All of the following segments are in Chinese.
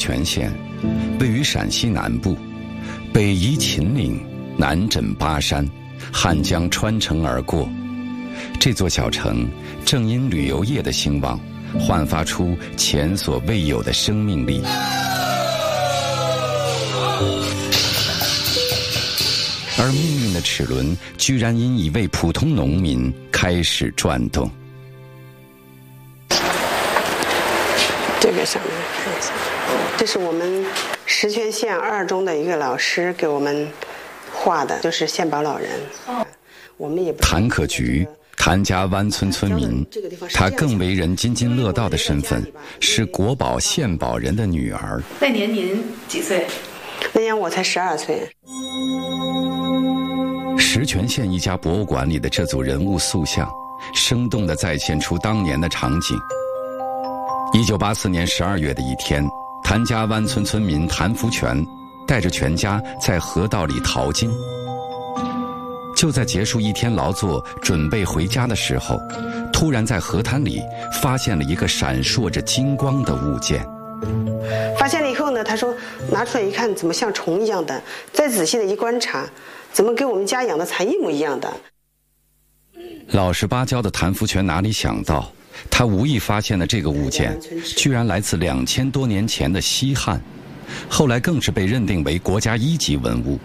泉县，位于陕西南部，北依秦岭，南枕巴山，汉江穿城而过。这座小城正因旅游业的兴旺，焕发出前所未有的生命力。而命运的齿轮居然因一位普通农民开始转动。 这个上面看一下，这是我们石泉县2中的一个老师给我们画的，就是献宝老人。我们也不谭可菊，谭家湾村村民，她更为人津津乐道的身份是国宝献宝人的女儿。 那年您几岁？ 那年我才12岁。 石泉县一家博物馆里的这组人物塑像，生动地再现出当年的场景。1984年12月的一天，谭家湾村村民谭福全带着全家在河道里淘金。就在结束一天劳作准备回家的时候，突然在河滩里发现了一个闪烁着金光的物件。 发现了以后呢，他说拿出来一看，怎么像虫一样的？再仔细的一观察，怎么跟我们家养的蚕一模一样的？ 老实巴交的谭福全哪里想到，他无意发现的这个物件居然来自2000多年前的西汉，后来更是被认定为国家1级文物。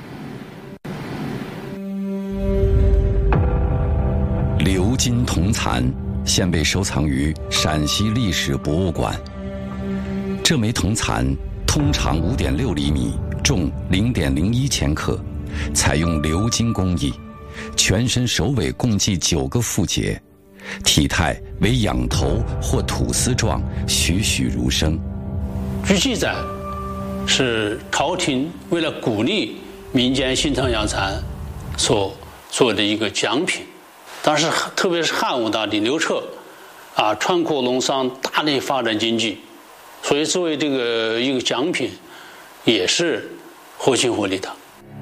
鎏金铜蚕现被收藏于陕西历史博物馆。这枚铜蚕通长5.6厘米，重0.01千克，采用鎏金工艺，全身首尾共计9个复节，体态为仰头或吐丝状，栩栩如生。 据记载，是朝廷为了鼓励民间新城养蚕所做的一个奖品。当时特别是汉武大帝刘彻川扩农桑，大力发展经济，所以作为这个一个奖品，也是合情合理的。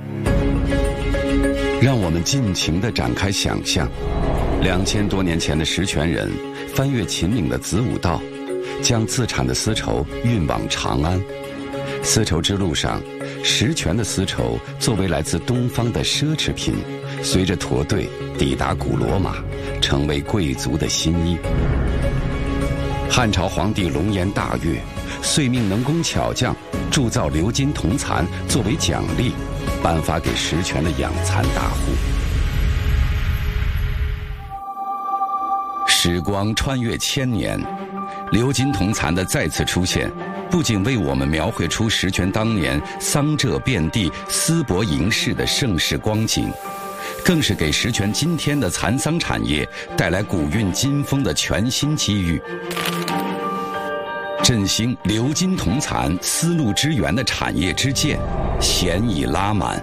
让我们尽情地展开想象，2000多年前的石泉人翻越秦岭的子午道，将自产的丝绸运往长安。丝绸之路上，石泉的丝绸作为来自东方的奢侈品，随着驼队抵达古罗马，成为贵族的新衣。汉朝皇帝龙颜大悦，遂命能工巧匠铸造鎏金铜蚕作为奖励，颁发给石泉的养蚕大户。时光穿越1000年，鎏金铜蚕的再次出现，不仅为我们描绘出石泉当年桑柘遍地、丝帛盈市的盛世光景，更是给石泉今天的蚕桑产业带来古韵今风的全新机遇。振兴鎏金铜蚕丝路之源的产业之箭，弦已拉满。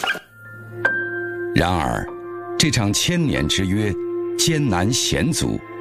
然而，这场1000年之约艰难险阻，